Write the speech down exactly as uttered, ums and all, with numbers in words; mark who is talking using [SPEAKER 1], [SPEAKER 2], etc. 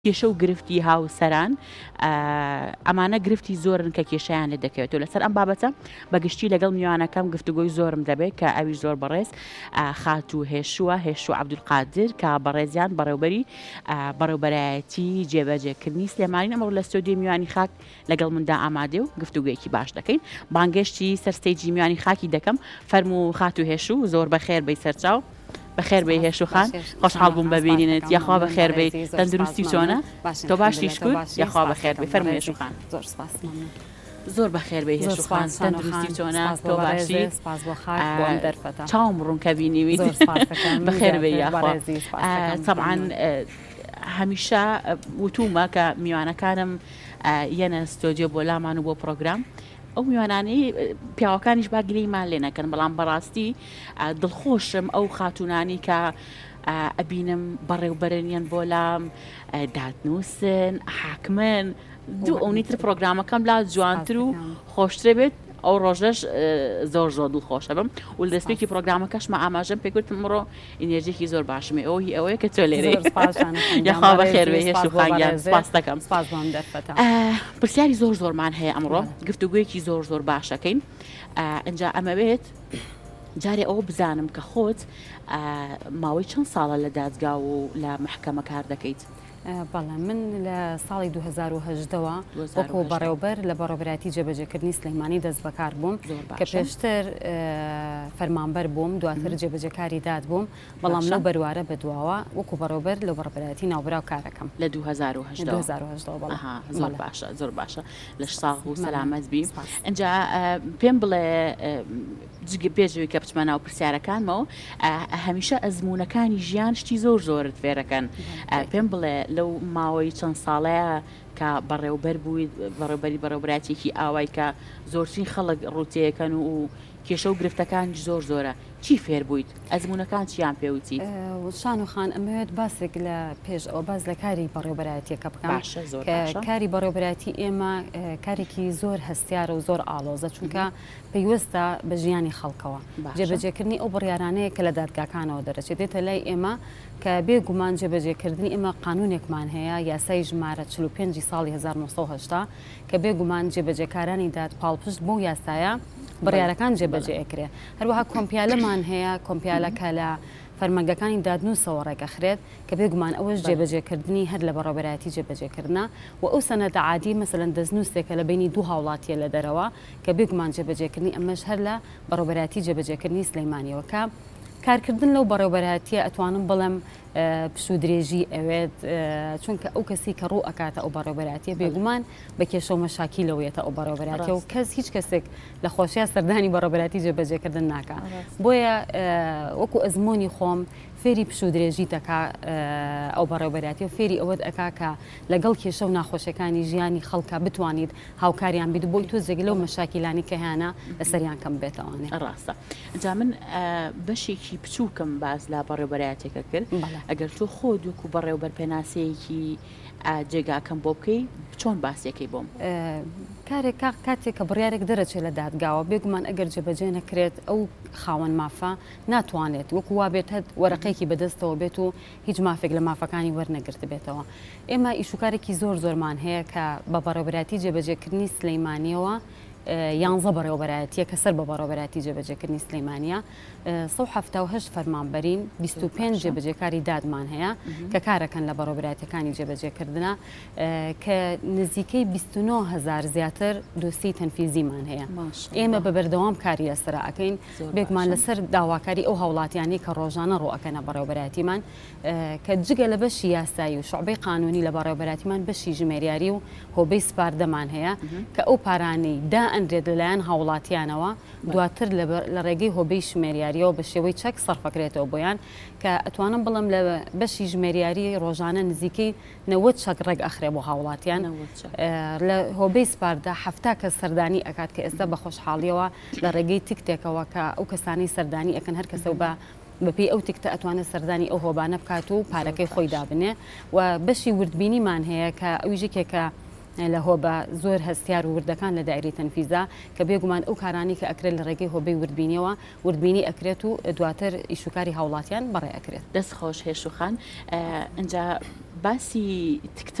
[SPEAKER 1] کێشە و گرفتی هاوسەران ئەمانە گرفتی زۆرن کە کێشیان لێ دەکەوێت و لەسەر ئەم بابەتە بەگشتی لەگەڵ میوانەکەم گفتوگۆی زۆرم دەبێت کە ئەوی زۆر بەڕێز خات و هێشووە هێشوو عەبدولقادر کە بەڕێزیان بەڕێوبەری بەڕێوبەرایەتی جێبەجێکردنی سلێمانی ئەمڕۆ لە ستۆدیۆ میوانی خاک لەگەڵ مندا ئامادێ و گفتوگویەکی باش دەکەین بانگشتی سەرستەیجی میوانی خاکی دەکەم فەرموو خات و هێشوو زۆر بەخێر بەی سەرچاو بەخێر بێ هێشوخان خۆشحاڵ بووم ببینێت یاخوا بەخێر بێ تەندروستی چۆنە تۆ باشی شکر یاخوا بەخێر بێ فەرمووی هێشوخان زۆر بەخێر بێ هێشوخان تەندروستی چۆنە تۆ باشی چاوم ڕوونکە بینیوی بەخێر بێ یاخوا طبعاً هەمیشە وتومە کە میوانەکانم یەنە ستۆدیۆ بۆ لامان و بۆ پرۆگرام ئەو میوانانەی پیاوەکانیش با گلەیمان لێ نەکەن بەڵام بەڕاستی دڵخۆشم ئەو خاتونانی کە ئەبینم بەڕێوبەرنیان بۆ لام دادنووسن حاکمن دوو ئەوەی تر پرۆگرامەکەم لا جوانتر و خۆشترە بێت ئەو ڕۆژەش زۆر زۆر دڵخۆشە بم و لە دەستپێکی پرۆگرامەکەشمە ئاماژەم پێکوتم ئەمڕۆ ئینێرجێکی زۆر باشمێ ئەوهی ئەوەیە کە تۆ لێرە یاخوا بەخێر بێ هێشوخان سپاس دەکەم پرسیاری زۆر زۆرمان هەیە ئەمڕۆ گفتوگویەکی زۆر زۆر باشەکەین ئەنجا ئەمە بێت جارێ ئەوە بزانم کە خۆت ماوەی چەند ساڵە لە دادگا و لە محکەمە کار دەکەیت؟
[SPEAKER 2] بەڵێ من لە ساڵی دوو هەزار و هەژدەوە وەکو بەڕێوبەر لە بەڕێوبەرایەتی جێبەجێکردنی سلەیمانی دەست بەکار بووم کە پێشتر فەرمانبەر بووم دواتر جێبەجێکاری داد بووم بەڵام لەو بەروارە بەدواوە وەکو بەڕێوبەر لە بەڕێوبەرایەتی ناوبراو کارەکەم
[SPEAKER 1] لە دوو هەزار و هەژدەوە زۆر باشە زۆر باشە لە ساڵ و سەلامەت بی ئەنجا پێم بڵێ پێشوی کە بچمە ناو پرسیارەکانمەوە هەمیشە ئەزمونونەکانی ژیان شتی زۆر زۆرت فێرەکەن پێم بڵێ لەو ماوەی چەند ساڵەیە کە بەڕێوبەر بوویت بەڕێوبەری بەڕێوبەرایەتێکی ئاوای کە زۆرترین خەڵک ڕوتەیەکەن و کێشە و گرفتەکان زۆر زۆرە چی فێر بوویت ئەزمونونەکان چیان پێوتی؟
[SPEAKER 2] شانوخان ئەمەوێت باسێک لە پێش ئەو باز لە کاری بەڕێوبەرایەتیەکە بکەم کاری بەڕێوبەرایەتی ئێمە کارێکی زۆر هەستیارە و زۆر ئاڵۆزە چونکە پێیوەستە بە ژیانی خەڵکەوە جێبەجێکردنی ئەو بڕیارانەیە کە لە دادگاکانەوە دەرەچێت دێتە لای ئێمە کە بێگومان جێبەجێکردنی ئێمە قانونێکمان هەیە یاسای ژمارە چل و پێنجی ساڵی هەزار و نۆ سەد و هەژدە کە بێگومان جێبەجێکارانی داد پاڵپشت بۆ یاسایە بڕیارەکان جێبەجێ ئەکرێ هەروەها کۆمپیالەمان هەیە کۆمپیالەکە لە فەرمانگەکانی دادنووسەوە ڕێگەخرێت کە بێگومان ئەوەش جێبەجێکردنی هەر لە بەڕێوبەرایەتی جێبەجێکردنا و ئەو سەنەدە عادی مەسەلەن دەستنووسێکە لە بینی دوو هاوڵاتیە لە دەرەوە کە بێگومان جێبەجێکردنی ئەمەش هەر لە بەڕێوبەرایەتی جێبەجێکردنی سلەیمانیەوە کە کارکردن لەو بەڕێوبەرایەتیە ئەتوانم بڵێم پشو درێژی ئەوێت چونکە ئەو کەسی کە ڕوو ئەکاتە ئەو بەڕێوبەرایەتیە بێگومان بە کێشە و مەشاکیلەوەیەتە ئەو بەڕێوبەرایەتیە و کەس هیچ کەسێک لە خۆشیە سەردانی بەڕێوبەرایەتی جێبەجێکردن ناکە بۆیە وەکو ئەزمموی خۆم فێری پشو درێژی دەکا ئەو بەڕێوبەرایەتی و فێری ئەوەت ئەکا کە لەگەڵ کێشە و ناخۆشەکانی ژیانی خەڵکە بتوانیت هاوکاریان بیت بۆی تۆ جێگە لەو مەشاکیلانی کە هیانە لەسەریان کەم بێتەوەنێ
[SPEAKER 1] ڕاستە جا من بەشێکی بچووکم باز لە بەڕێوبەرایەتێکە کرد ئەگەر تۆ خۆ دووکو بەڕێوبەر پێناسەیەکی جێگاکەم بۆ بکەی چۆن باسیەکەی بۆم
[SPEAKER 2] کارێک کاتێک کە بڕیارێک دەرەچێت لە دادگاوە بێگومان ئەگەر جێبەجێ نەکرێت ئەو خاوەن مافە ناتوانێت وەکو وا بێت هەت وەرەقەیەکی بەدەستەوە بێت و هیچ مافێک لە مافەکانی وەرنەگرت بێتەوە ئێمە ئیشوکارێکی زۆر زۆرمان هەیە کە بە بەڕێوبەرایەتی جێبەجێکردنی سلەیمانیەوە یانزە بەڕێوبەرایەتیە کە سەر بە بەڕێوبەرایەتی جێبەجێکردنی سلەیمانیە سەد و حەڤدە و هەشت فەرمانبەرین بیست و پێنج جێبەجێکاری دادمان هەیە کە کارەکەن لە بەڕێوبەرایەتەکانی جێبەجێکردنە کە نزیکەی بیست و نۆ هەزار زیاتر دۆسی تەنفیزیمان هەیە ئێمە بە بەردەوام کاری ئەسرا ئەەکەین بێگومان لەسەر داواکاری ئەو هاوڵاتیانی کە ڕۆژانە ڕۆەکەنە بەڕێوبەرایەتیمان کە جگە لە بەشی یاسایی و شعبەی قانونی لە بەڕێوبەرایەتیمان بەشی ژمێریاری و هۆبەی سپاردەمان هەیە کە ئەو پارانەی دا ئەندرێت لەلایەن هاوڵاتیانەوە دواتر لە ڕێگەی هۆبەی ژمێریاریەوە بە شێوەی چەک سەرفەکرێتەوە بۆیان کە ئەتوانم بڵم لە بەشی ژمێریاری ڕۆژانە نزیکەی نەوەت چەک ڕێک ئەخرێ بۆ هاوڵاتیان لە هۆبەی سپاردا حەفتا کە سەردانی ئەکات کە ئێستا بە خۆشحاڵیەوە لە ڕێگەی تیکتێکەوە کە ئەو کەسانی سەردانی ئەکەن هەر کەسە بە بەپێی ئەو تیکتە ئەتوانێت سەردانی ئەو هۆبانە بکات و پارەکەی خۆی دابنێ و بەشی وردبینیمان هەیە کە ئەویژێکێکە لە هۆبە زۆر هەستیار و وردەکان لە دایری تەنفیزا کە بێگومان ئەو کارانی کە ئەکرێت لە ڕێگەی هۆبەی وردبینیەوە وردبینی ئەکرێت و دواتر ئیشوکاری هاوڵاتیان بەڕێ ئەکرێت.
[SPEAKER 1] دەست خۆش هێشوخان ئەنجا باسی